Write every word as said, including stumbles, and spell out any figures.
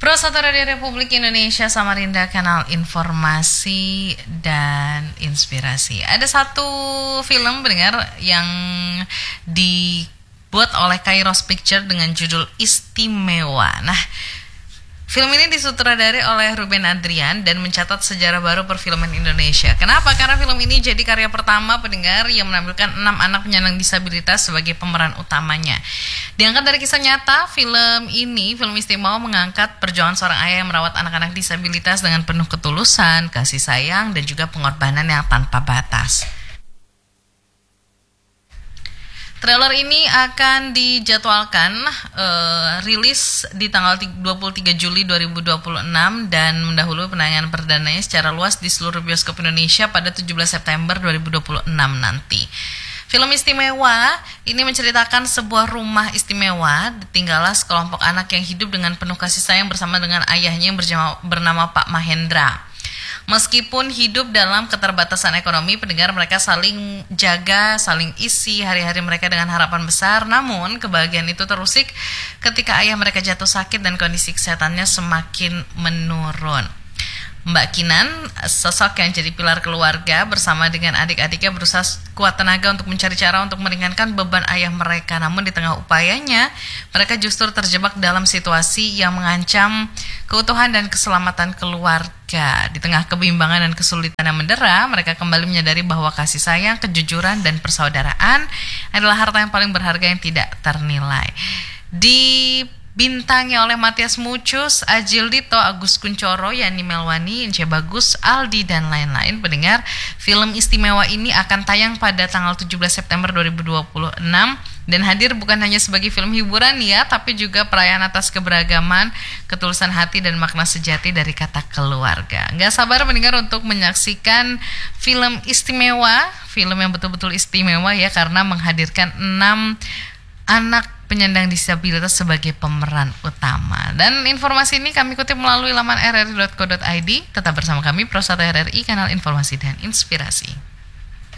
Pro satu Radio Republik Indonesia Samarinda, kanal informasi dan inspirasi. Ada satu film pendengar yang dibuat oleh Kairos Picture dengan judul Istimewa. Nah, film ini disutradarai oleh Ruben Adrian dan mencatat sejarah baru perfilman Indonesia. Kenapa? Karena film ini jadi karya pertama pendengar yang menampilkan enam anak penyandang disabilitas sebagai pemeran utamanya. Diangkat dari kisah nyata, film ini, film Istimewa, mengangkat perjuangan seorang ayah yang merawat anak-anak disabilitas dengan penuh ketulusan, kasih sayang, dan juga pengorbanan yang tanpa batas. Trailer ini akan dijadwalkan uh, rilis di tanggal dua puluh tiga Juli dua ribu dua puluh enam dan mendahului penayangan perdananya secara luas di seluruh bioskop Indonesia pada tujuh belas September dua ribu dua puluh enam nanti. Film Istimewa ini menceritakan sebuah rumah istimewa ditinggallah sekelompok anak yang hidup dengan penuh kasih sayang bersama dengan ayahnya yang berjama, bernama Pak Mahendra. Meskipun hidup dalam keterbatasan ekonomi, pendengar, mereka saling jaga, saling isi hari-hari mereka dengan harapan besar. Namun kebahagiaan itu terusik ketika ayah mereka jatuh sakit dan kondisi kesehatannya semakin menurun. Mbak Kinan, sosok yang jadi pilar keluarga, bersama dengan adik-adiknya berusaha kuat tenaga untuk mencari cara untuk meringankan beban ayah mereka. Namun di tengah upayanya, mereka justru terjebak dalam situasi yang mengancam keutuhan dan keselamatan keluarga. Di tengah kebimbangan dan kesulitan yang mendera, mereka kembali menyadari bahwa kasih sayang, kejujuran, dan persaudaraan adalah harta yang paling berharga yang tidak ternilai. Di Bintangnya oleh Matias Mucus, Ajil Dito, Agus Kuncoro, Yani Melwani, Ince Bagus, Aldi, dan lain-lain. Pendengar, film Istimewa ini akan tayang pada tanggal tujuh belas September dua ribu dua puluh enam dan hadir bukan hanya sebagai film hiburan ya, tapi juga perayaan atas keberagaman, ketulusan hati, dan makna sejati dari kata keluarga. Nggak sabar pendengar untuk menyaksikan film Istimewa, film yang betul-betul istimewa ya, karena menghadirkan enam anak penyandang disabilitas sebagai pemeran utama. Dan informasi ini kami kutip melalui laman r r i dot co dot i d. Tetap bersama kami, Pro satu R R I, kanal informasi dan inspirasi.